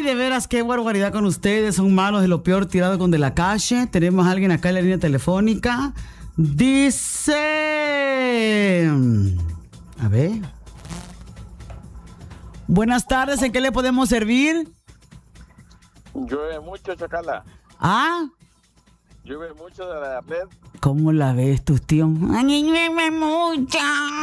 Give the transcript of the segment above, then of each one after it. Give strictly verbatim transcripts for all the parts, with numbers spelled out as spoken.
Ay, de veras, qué barbaridad con ustedes. Son malos de lo peor, tirado con de la calle. Tenemos a alguien acá en la línea telefónica. Dice... A ver. Buenas tardes, ¿en qué le podemos servir? Llueve mucho, Chacala. ¿Ah? Llueve mucho de la red. ¿Cómo la ves, tus tíos? ¡Ay, llueve mucho!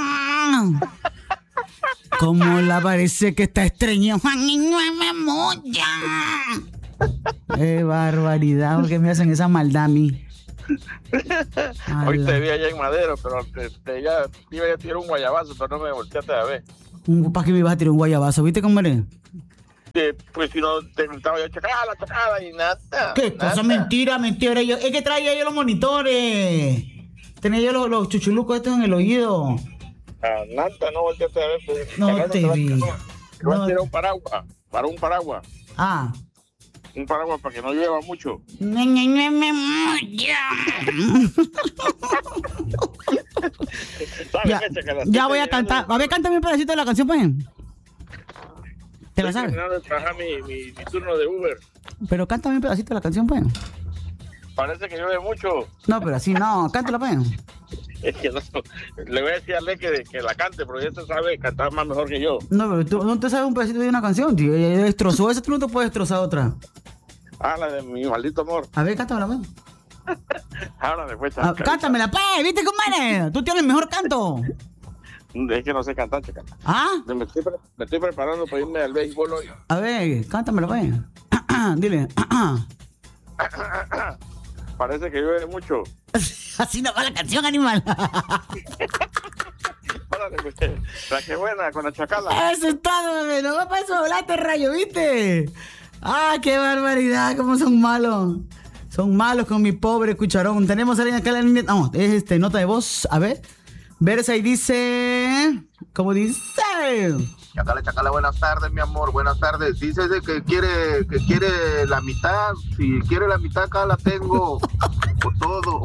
¿Cómo la parece que está estreñido? ¡Ay, llueve mucho! ¡Qué barbaridad! ¿Por qué me hacen esa maldad a mí? Hoy te vi allá en Madero, pero te, te, ya, te iba a tirar un guayabazo, pero no me volteaste a ver. ¿Para qué me ibas a tirar un guayabazo? ¿Viste cómo eres? Eh, pues si no, te gritaba yo, chacala, chacala, y nada. ¿Qué nada. cosa? Mentira, mentira. Yo, es que traía yo los monitores. Tenía yo los, los chuchulucos estos en el oído. Ah, nada, no volteaste a ver. Pues, no chacala, te no vi. Te voy a No. tirar un paraguas, para un paraguas. Ah. Un paraguas para que no llueva mucho. No, no, no, no, mucho. Ya, qué, Chacala? ya Sí, voy a te- cantar. A ver, cántame un pedacito de la canción, pues. ¿Te la Estoy sabes? terminando de trabajar mi, mi, mi turno de Uber. Pero cántame un pedacito de la canción, pues. Parece que llueve mucho. No, pero así no. Cántala, pues. Es que no, le voy a decir a Ale que, que la cante, porque ella sabe cantar más mejor que yo. No, pero tú no te sabes un pedacito de una canción, tío. Ella destrozó esa, tú no te puedes destrozar otra. Ah, la de mi maldito amor. A ver, cántamela, pues. Ahora después. Ah, cántamela, pues. ¿Viste cómo eres? Tú tienes el mejor canto. Es que no sé cantar, chica. ¿Ah? Me estoy, pre- me estoy preparando para irme al béisbol hoy. A ver, cántamela, pues. Dile. Parece que llueve mucho. Así no va la canción, animal. Órale, pues, la que buena, con la chacala. Eso es todo, bebé. No va para eso hablaste, rayo, ¿viste? Ah, qué barbaridad, cómo son malos. Son malos con mi pobre cucharón. Tenemos a alguien acá en la línea. No, es este, nota de voz. A ver. Versa y dice. ¿Cómo dice? Chacala, chacala, buenas tardes, mi amor, buenas tardes. Dice de que quiere, que quiere la mitad. Si quiere la mitad, acá la tengo. Por todo.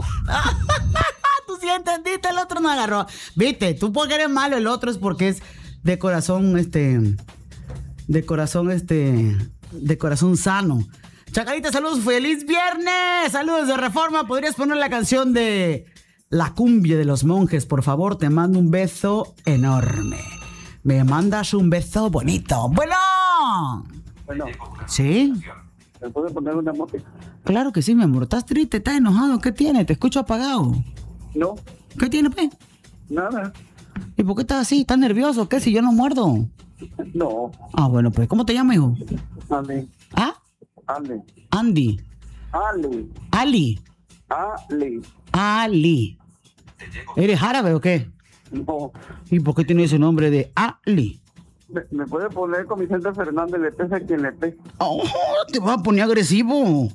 Tú sí entendiste, el otro no agarró. Viste, tú porque eres malo, el otro es porque es de corazón, este. De corazón, este. De corazón sano. Chacalita, saludos, feliz viernes. Saludos de Reforma. ¿Podrías poner la canción de La cumbia de los monjes, por favor? Te mando un beso enorme. Me mandas un beso bonito. Bueno. Bueno, ¿Sí? ¿me puede poner una música? Claro que sí, mi amor. ¿Estás triste? ¿Estás enojado? ¿Qué tiene? Te escucho apagado. No, ¿Qué tiene, pues? nada. ¿Y por qué estás así? ¿Estás nervioso? ¿Qué? Si yo no muerdo. No, Ah, bueno, pues, ¿cómo te llamas, hijo? Ale, ¿Ah? Ale, Andy. Ale, Ali. Ale. Ali. ¿Eres árabe o qué? No, ¿Y por qué tiene ese nombre de Ali? ¿me, me puede poner con Vicente Fernández? Le pese a quien le pese. Oh, te vas a poner agresivo.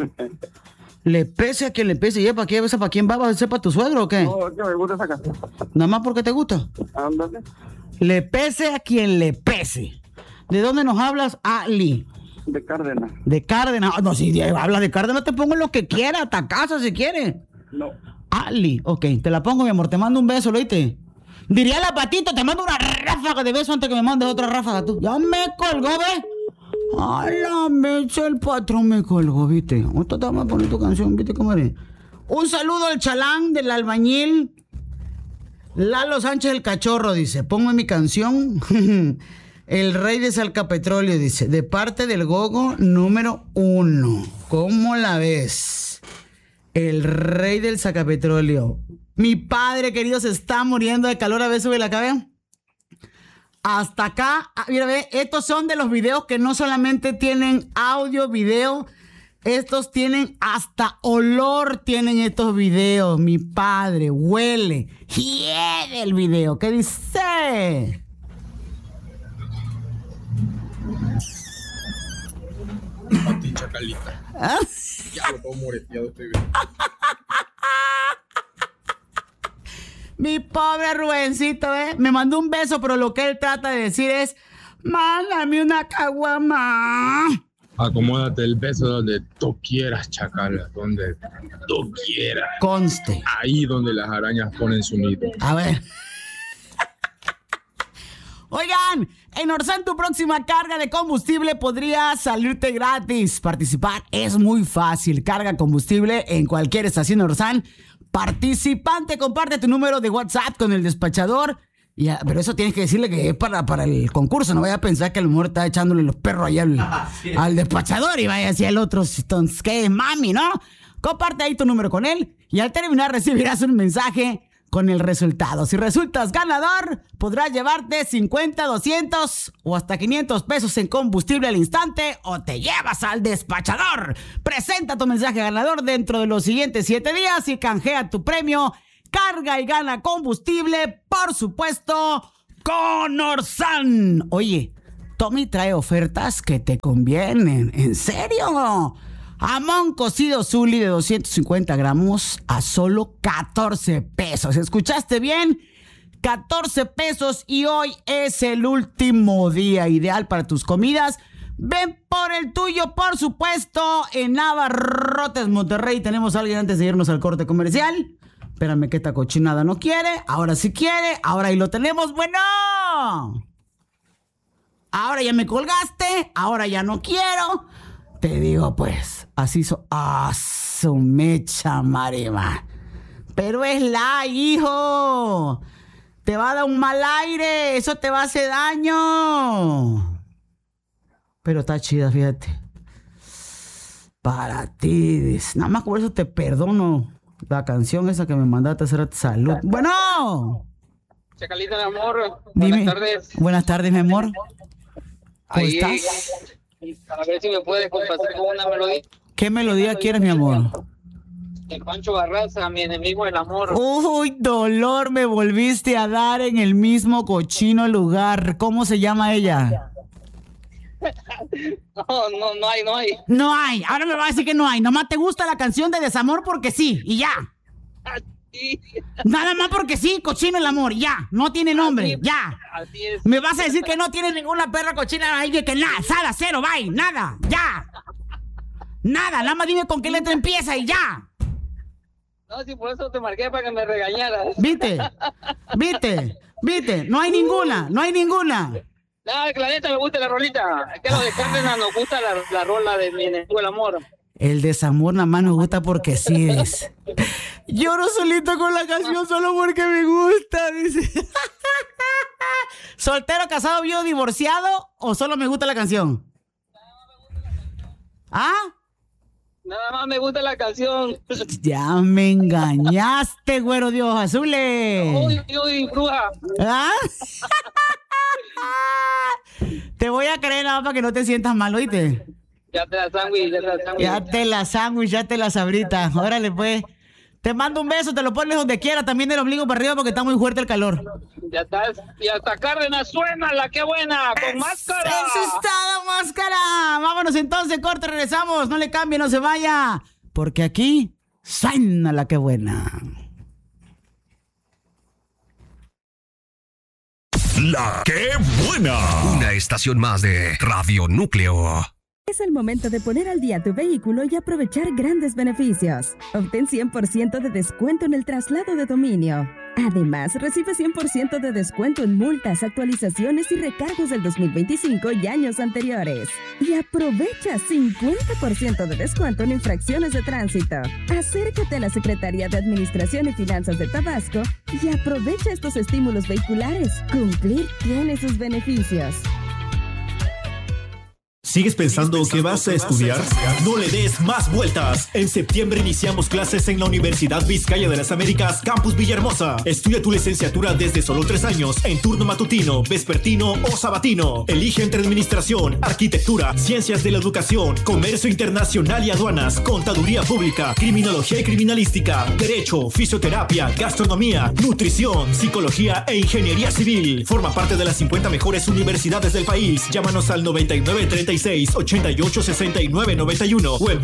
Le pese a quien le pese. ¿Y para qué? ¿Para quién va? ¿Va a ser para tu suegro o qué? No, es que me gusta esa canción. Nada más porque te gusta. Ándale. Le pese a quien le pese. ¿De dónde nos hablas, Ali? De Cárdenas. De Cárdenas. No, si hablas de Cárdenas, te pongo lo que quieras, hasta casa si quieres. No. Ali, ok, te la pongo, mi amor, te mando un beso, ¿lo oíste? Diría la patita, te mando una ráfaga de beso antes que me mandes otra ráfaga tú. Ya me colgó, ¿ves? A la mecha el patrón me colgó, ¿viste? Ahorita te vamos a poner tu canción, ¿viste cómo eres? Un saludo al chalán del albañil Lalo Sánchez el Cachorro, dice, pongo mi canción El Rey de Salcapetróleo, dice, de parte del Gogo número uno. ¿Cómo la ves? El Rey del Salcapetróleo. Mi padre querido se está muriendo de calor. A ver, sube la cabeza. Hasta acá, ah, mira, ve, estos son de los videos que no solamente tienen audio, video, estos tienen hasta olor, tienen estos videos. Mi padre huele, hiede el video. ¿Qué dice? A ti, Chacalita. ¿Ah? Ya lo puedo moreteado, estoy bien. Mi pobre Rubencito, ¿eh? Me mandó un beso, pero lo que él trata de decir es, mándame una caguama. Acomódate el beso donde tú quieras, Chacala, donde tú quieras. Conste. Ahí donde las arañas ponen su nido. A ver. Oigan, en Orsan tu próxima carga de combustible podría salirte gratis. Participar es muy fácil. Carga combustible en cualquier estación Orsan. Participante, comparte tu número de WhatsApp con el despachador. Ya, pero eso tienes que decirle que es para, para el concurso. No vaya a pensar que el amor está echándole los perros allá al, al despachador y vaya hacia el otro. Entonces, ¿qué? Mami, ¿no? Comparte ahí tu número con él y al terminar recibirás un mensaje con el resultado. Si resultas ganador, podrás llevarte cincuenta, doscientos o hasta quinientos pesos en combustible al instante o te llevas al despachador. Presenta tu mensaje ganador dentro de los siguientes siete días y canjea tu premio. Carga y gana combustible, por supuesto, con Orsan. Oye, Tommy trae ofertas que te convienen. ¿En serio? Jamón cocido Zuli de doscientos cincuenta gramos a solo catorce pesos. ¿Escuchaste bien? catorce pesos y hoy es el último día ideal para tus comidas. Ven por el tuyo, por supuesto, en Navarrotes, Monterrey. Tenemos a alguien antes de irnos al corte comercial. Espérame que esta cochinada no quiere. Ahora sí quiere. Ahora ahí lo tenemos. Bueno. Ahora ya me colgaste. Ahora ya no quiero. Te digo pues. Así so. Ah, su mecha, marima. Pero es la, hijo. Te va a dar un mal aire. Eso te va a hacer daño. Pero está chida, fíjate. Para ti. Dice. Nada más por eso te perdono. La canción esa que me mandaste a hacer salud. Bueno. Chacalita, mi amor. Dime. Buenas tardes. Buenas tardes, mi amor. ¿Cómo Ahí, estás? A ver si me puedes complacer con una melodía. ¿Qué melodía quieres, mi amor? De Pancho Barraza, mi enemigo del amor. Uy, dolor, me volviste a dar en el mismo cochino lugar. ¿Cómo se llama ella? No, no, no hay, no hay. No hay. Ahora me va a decir que no hay. Nomás te gusta la canción de Desamor porque sí, y ya. Así, Nada más porque sí, cochino el amor, ya. No tiene nombre, así, ya. Así es. Me vas a decir que no tienes ninguna perra cochina ahí, que, que nada, sada, cero, bye, nada, ya. Nada, nada más dime con qué letra empieza y ya. No, si por eso te marqué para que me regañaras. ¿Viste? ¿Viste? ¿Viste? No hay ninguna, no hay ninguna. No, que la neta me gusta la rolita. Es que a los de Cárdenas nos gusta la, la rola de mi enemigo del amor. El desamor nada más nos gusta porque sí es. Lloro solito con la canción solo porque me gusta, dice. ¿Soltero, casado, viudo, divorciado o solo me gusta la canción? ¿Ah? Nada más me gusta la canción. Ya me engañaste, güero de ojos azules. Uy, uy, bruja. ¿Ah? Te voy a creer nada más para que no te sientas mal, ¿oíste? Ya te la sándwich, ya te la sándwich. Ya te la sándwich, ya te la sabrita. Órale, pues. Te mando un beso, te lo pones donde quiera, también del ombligo para arriba porque está muy fuerte el calor. Ya estás, y hasta Cárdenas suena la que buena, con máscara. ¡Eso está la máscara! Vámonos entonces, corte, regresamos. No le cambie, no se vaya. Porque aquí suena la que buena. La que buena. Una estación más de Radio Núcleo. Es el momento de poner al día tu vehículo y aprovechar grandes beneficios. Obtén cien por ciento de descuento en el traslado de dominio. Además, recibe cien por ciento de descuento en multas, actualizaciones y recargos del dos mil veinticinco y años anteriores. Y aprovecha cincuenta por ciento de descuento en infracciones de tránsito. Acércate a la Secretaría de Administración y Finanzas de Tabasco y aprovecha estos estímulos vehiculares. Cumplir tiene sus beneficios. ¿Sigues pensando que vas a estudiar? No le des más vueltas. En septiembre iniciamos clases en la Universidad Vizcaya de las Américas, Campus Villahermosa. Estudia tu licenciatura desde solo tres años en turno matutino, vespertino o sabatino. Elige entre administración, arquitectura, ciencias de la educación, comercio internacional y aduanas, contaduría pública, criminología y criminalística, derecho, fisioterapia, gastronomía, nutrición, psicología e ingeniería civil. Forma parte de las cincuenta mejores universidades del país. Llámanos al noventa y nueve treinta y seis ochenta y ocho sesenta y nueve noventa y uno o envíanos